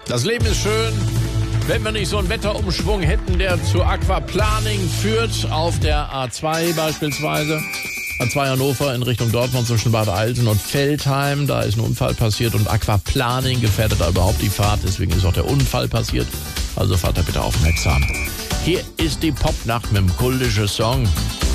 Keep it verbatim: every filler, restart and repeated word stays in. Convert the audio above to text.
Das Leben ist schön, wenn wir nicht so einen Wetterumschwung hätten, der zu Aquaplaning führt, auf der A zwei beispielsweise. A zwei Hannover in Richtung Dortmund zwischen Bad Alten und Veltheim. Da ist ein Unfall passiert und Aquaplaning gefährdet da überhaupt die Fahrt. Deswegen ist auch der Unfall passiert. Also fahrt da bitte aufmerksam. Hier ist die Popnacht mit dem kultischen Song.